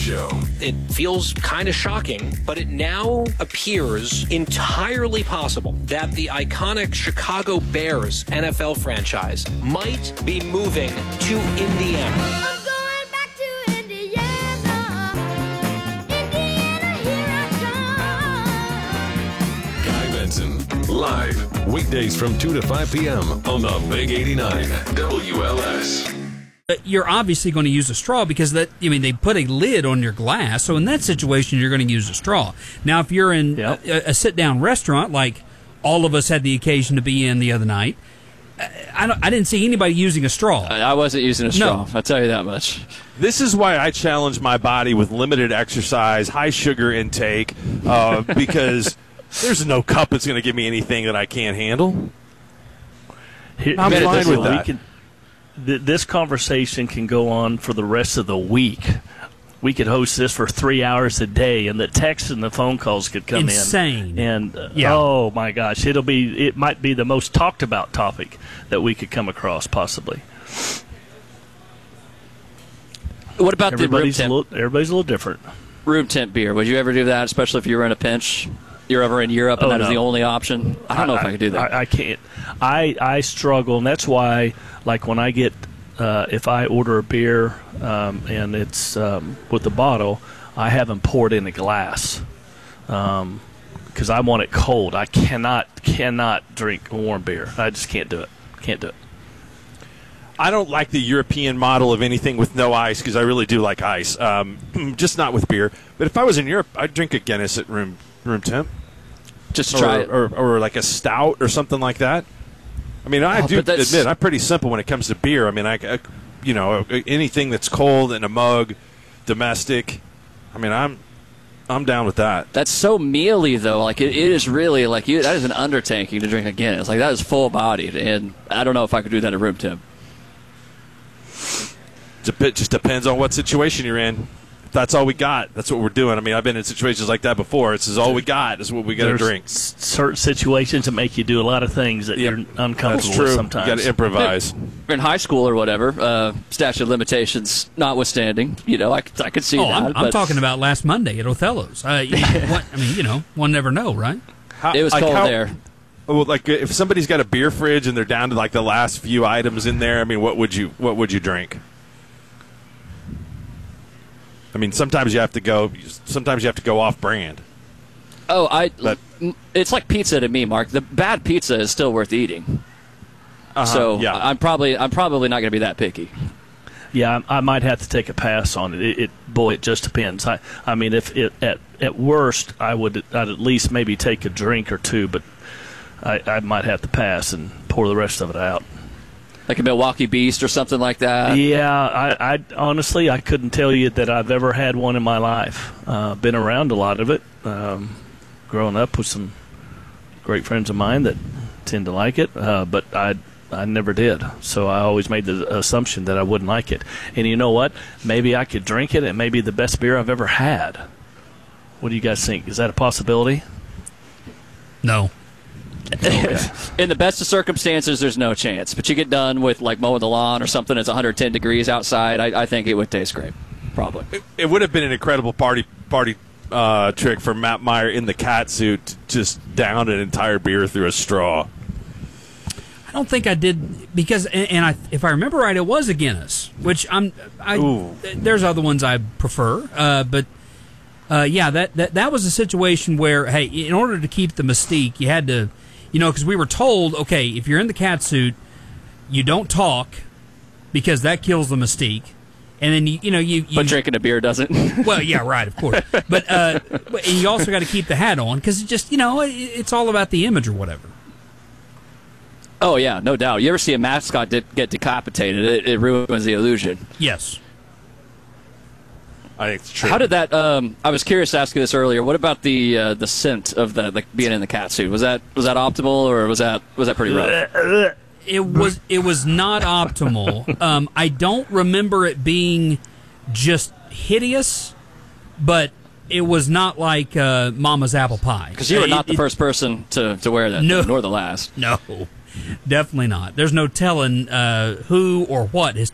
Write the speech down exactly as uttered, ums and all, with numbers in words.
Show. It feels kind of shocking, but it now appears entirely possible that the iconic Chicago Bears N F L franchise might be moving to Indiana. I'm going back to Indiana. Indiana, here I come. Guy Benson, live, weekdays from two to five p.m. on the Big eighty-nine W L S. You're obviously going to use a straw because that, I mean, they put a lid on your glass. So in that situation, you're going to use a straw. Now, if you're in Yep. a, a sit-down restaurant like all of us had the occasion to be in the other night, I, don't, I didn't see anybody using a straw. I wasn't using a straw. No. I'll tell you that much. This is why I challenge my body with limited exercise, high sugar intake, uh, because there's no cup that's going to give me anything that I can't handle. Here- I'm here's fine the with deal. that. We can, th- this conversation can go on for the rest of the week. We could host this for three hours a day, and the texts and the phone calls could come Insane. in. And uh, Yeah. oh my gosh, it'll be it might be the most talked about topic that we could come across possibly. What about the room Everybody's a temp, little, everybody's a little different. room temp beer? Would you ever do that, especially if you were in a pinch? You're over in Europe, and Oh, that is no. the only option. I don't know if I could do that. I, I can't. I I struggle, and that's why, like when I get, uh, if I order a beer um, and it's um, with the bottle, I have them poured in a glass because I want it cold. I cannot cannot drink a warm beer. I just can't do it. Can't do it. I don't like the European model of anything with no ice because I really do like ice, um, just not with beer. But if I was in Europe, I'd drink a Guinness at room room temp. Just to or, try it. or, or like a stout or something like that. I mean, I Oh, do but that's- admit I'm pretty simple when it comes to beer. I mean, I, I- you know, anything that's cold in a mug, domestic. I mean, I'm I'm down with that. That's so mealy, though. Like it, it is really like you. That is an undertaking to drink a Guinness. Like that is full bodied, and I don't know if I could do that at room temp. It just depends on what situation you're in. If that's all we got, that's what we're doing. I mean, I've been in situations like that before. This is all we got. This is what we got to There's drink. s- certain situations that make you do a lot of things that Yep. you're uncomfortable That's with true. sometimes. You got to improvise. You're in high school or whatever, uh, statute of limitations notwithstanding, you know, I, c- I could see Oh, that. I'm, I'm but talking about last Monday at Othello's. Uh, you know, what, I mean, you know, one never know, right? How- It was like cold how- there. Well, like if somebody's got a beer fridge and they're down to like the last few items in there, I mean, what would you what would you drink? I mean, sometimes you have to go. Sometimes you have to go off brand. Oh, I. But- it's like pizza to me, Mark. The bad pizza is still worth eating. Uh-huh, So yeah. I'm probably I'm probably not going to be that picky. Yeah, I, I might have to take a pass on it. It, it boy, it just depends. I, I mean, if it, at at worst, I would I'd at least maybe take a drink or two, but I, I might have to pass and pour the rest of it out. Like a Milwaukee Beast or something like that. Yeah, I, I honestly I couldn't tell you that I've ever had one in my life. Uh, been around a lot of it, um, growing up with some great friends of mine that tend to like it, uh, but I I never did. So I always made the assumption that I wouldn't like it. And you know what? Maybe I could drink it. It may be the best beer I've ever had. What do you guys think? Is that a possibility? No. In the best of circumstances, there's no chance. But you get done with like mowing the lawn or something. It's one hundred ten degrees outside. I, I think it would taste great. Probably. It, it would have been an incredible party party uh, trick for Matt Meyer in the cat suit to just down an entire beer through a straw. I don't think I did because, and, and I, if I remember right, it was a Guinness, which I'm. I, Ooh. There's other ones I prefer, uh, but uh, yeah, that, that that was a situation where, hey, in order to keep the mystique, you had to, you know, because we were told, okay, if you're in the cat suit, you don't talk because that kills the mystique, and then you, you know, you. you But drinking a beer doesn't. Well, yeah, right, of course, but uh, and you also got to keep the hat on because it just, you know, it, it's all about the image or whatever. Oh yeah, no doubt. You ever see a mascot de- get decapitated? It, it ruins the illusion. Yes. I think it's true. How did that? Um, I was curious to ask you this earlier. What about the uh, the scent of the like being in the cat suit? Was that was that optimal or was that was that pretty rough? It was it was not optimal. Um, I don't remember it being just hideous, but it was not like uh, Mama's apple pie. Because you were It- not the it- first person to, to wear that, No. nor the last. No, definitely not. There's no telling uh, who or what has